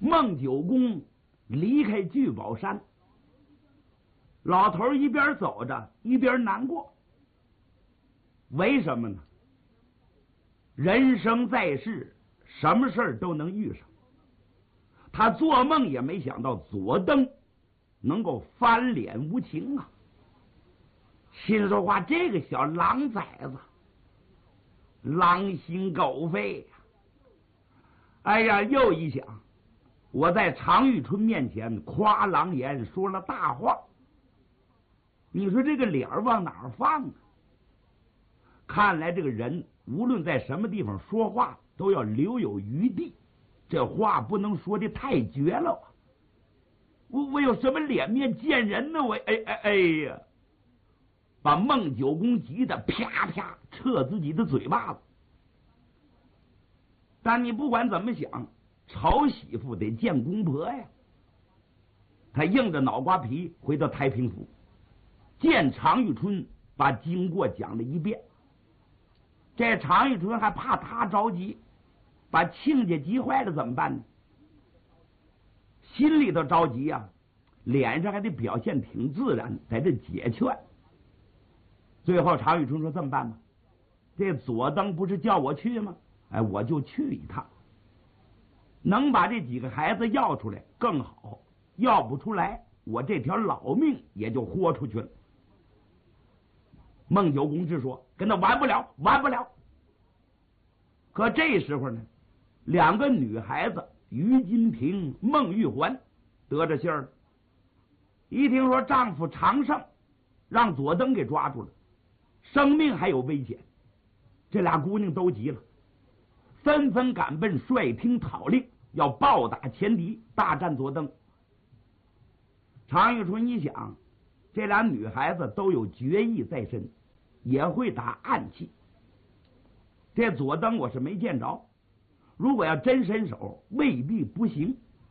孟九公离开聚宝山，老头一边走着一边难过。为什么呢？人生在世，什么事儿都能遇上。他做梦也没想到左登能够翻脸无情啊！心说话，这个小狼崽子，狼心狗肺呀！哎呀，又一想，我在常遇春面前夸狼言，说了大话，你说这个脸往哪儿放啊？看来这个人无论在什么地方说话，都要留有余地，这话不能说的太绝了啊！我有什么脸面见人呢？哎呀！把孟九公急得啪啪撤自己的嘴巴子。但你不管怎么想，吵媳妇得见公婆呀。他硬着脑瓜皮回到太平府，见常遇春，把经过讲了一遍。这常遇春还怕他着急，把亲家急坏了怎么办呢？心里头着急呀，脸上还得表现挺自然，在这解劝。最后常遇春说：“这么办吧，这左登不是叫我去吗？哎，我就去一趟，能把这几个孩子要出来更好，要不出来，我这条老命也就豁出去了。”孟九公之说：“跟他完不了，完不了。”可这时候呢，两个女孩子于金平、孟玉环得着信儿了，一听说丈夫常胜让左登给抓住了，生命还有危险，这俩姑娘都急了，纷纷赶奔帅厅讨令，要暴打前敌，大战左登。常遇春一想，这俩女孩子都有决意在身，也会打暗器，这左登我是没见着，如果要真伸手，未必不行。